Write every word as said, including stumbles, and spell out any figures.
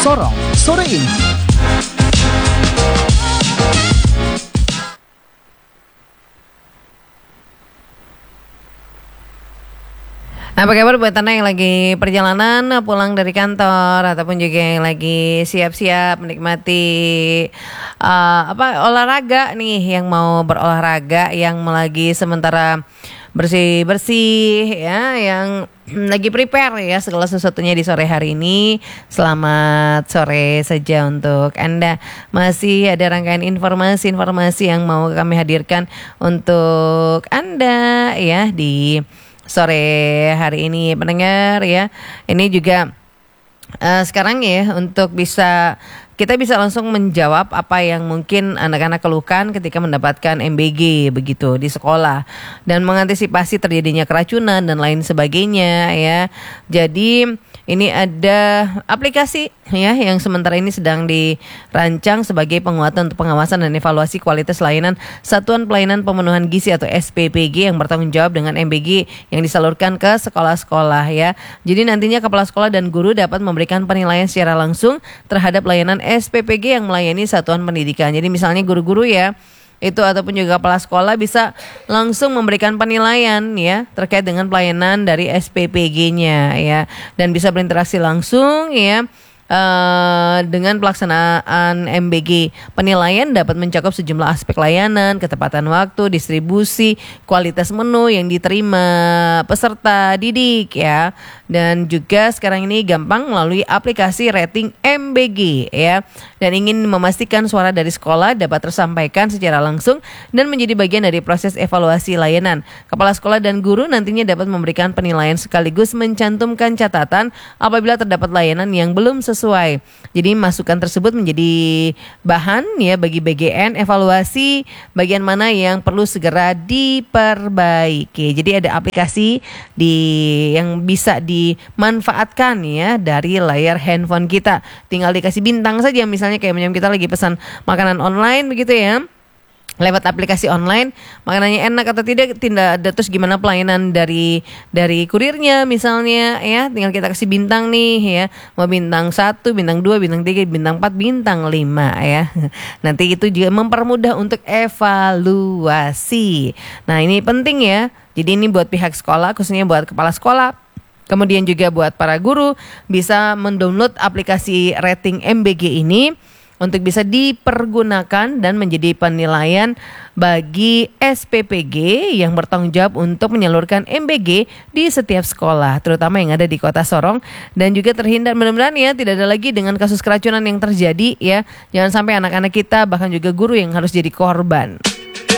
Sorong sore ini. Apa kabar buat Anda yang lagi perjalanan pulang dari kantor ataupun juga yang lagi siap-siap menikmati uh, apa olahraga nih, yang mau berolahraga, yang lagi sementara bersih-bersih ya, yang lagi prepare ya segala sesuatunya di sore hari ini. Selamat sore saja untuk Anda. Masih ada rangkaian informasi-informasi yang mau kami hadirkan untuk Anda ya di sore hari ini, pendengar ya. Ini juga uh, sekarang ya, untuk bisa kita bisa langsung menjawab apa yang mungkin anak-anak keluhkan ketika mendapatkan M B G begitu di sekolah, dan mengantisipasi terjadinya keracunan dan lain sebagainya ya. Jadi ini ada aplikasi ya yang sementara ini sedang dirancang sebagai penguatan untuk pengawasan dan evaluasi kualitas layanan Satuan Pelayanan Pemenuhan Gizi atau S P P G yang bertanggung jawab dengan M B G yang disalurkan ke sekolah-sekolah ya. Jadi nantinya kepala sekolah dan guru dapat memberikan penilaian secara langsung terhadap layanan S P P G yang melayani satuan pendidikan. Jadi misalnya guru-guru ya itu ataupun juga kepala sekolah bisa langsung memberikan penilaian ya terkait dengan pelayanan dari S P P G-nya ya, dan bisa berinteraksi langsung ya. Uh, dengan pelaksanaan M B G, penilaian dapat mencakup sejumlah aspek layanan, ketepatan waktu, distribusi, kualitas menu yang diterima peserta didik ya. Dan juga sekarang ini gampang melalui aplikasi rating M B G ya. Dan ingin memastikan suara dari sekolah dapat tersampaikan secara langsung dan menjadi bagian dari proses evaluasi layanan. Kepala sekolah dan guru nantinya dapat memberikan penilaian sekaligus mencantumkan catatan apabila terdapat layanan yang belum sesuai sesuai. Jadi masukan tersebut menjadi bahan ya bagi B G N evaluasi bagian mana yang perlu segera diperbaiki. Jadi ada aplikasi di yang bisa dimanfaatkan ya dari layar handphone kita. Tinggal dikasih bintang saja, misalnya kayak macam kita lagi pesan makanan online begitu ya. Lewat aplikasi online, makanannya enak atau tidak, tidak ada, terus gimana pelayanan dari dari kurirnya misalnya ya, tinggal kita kasih bintang nih ya, mau bintang satu, bintang dua, bintang tiga, bintang empat, bintang lima ya. Nanti itu juga mempermudah untuk evaluasi. Nah ini penting ya, jadi ini buat pihak sekolah, khususnya buat kepala sekolah, kemudian juga buat para guru bisa mendownload aplikasi rating M B G ini untuk bisa dipergunakan dan menjadi penilaian bagi S P P G yang bertanggung jawab untuk menyalurkan M B G di setiap sekolah, terutama yang ada di Kota Sorong, dan juga terhindar mudah-mudahan ya tidak ada lagi dengan kasus keracunan yang terjadi ya. Jangan sampai anak-anak kita bahkan juga guru yang harus jadi korban.